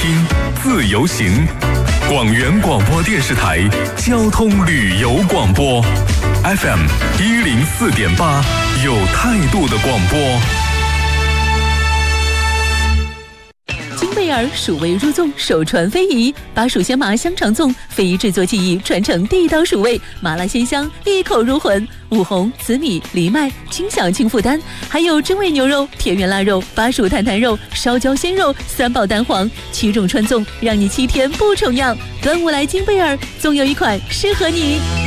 听自由行，广元广播电视台交通旅游广播 FM 104.8，有态度的广播。 金贝尔蜀味入粽，首传非遗，把蜀鲜麻香肠粽非遗制作技艺传承地道蜀味，麻辣鲜香，一口入魂。五红、紫米、藜麦，轻享轻负担，还有真味牛肉、田园腊肉、巴蜀坦坦肉、烧焦鲜肉、三宝蛋黄，7种传粽，让你7天不重样。端午来金贝尔，总有一款适合你。